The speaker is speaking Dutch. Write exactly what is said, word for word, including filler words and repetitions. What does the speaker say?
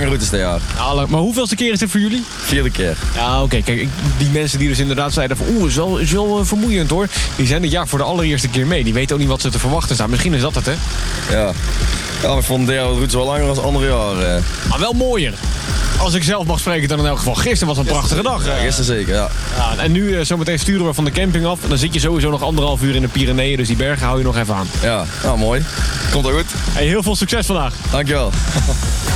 lange routes dit jaar. Ja, maar hoeveelste keer is dit voor jullie? Vierde keer. Ja, oké. Okay. Kijk, ik, die mensen die dus inderdaad zeiden van... Oeh, is wel, is wel uh, vermoeiend hoor. Die zijn dit jaar voor de allereerste keer mee. Die weten ook niet wat ze te verwachten staan. Misschien is dat het, hè? Ja. Ja, maar ik vond de derde route wel langer dan andere jaren. Maar wel mooier. Als ik zelf mag spreken dan in elk geval. Gisteren was een prachtige dag. Ja, gisteren zeker, ja. ja en nu uh, zometeen sturen we van de camping af. En dan zit je sowieso nog anderhalf uur in de Pyreneeën. Dus die bergen hou je nog even aan. Ja, nou mooi. Komt ook goed. Hey, heel veel succes vandaag. Dankjewel.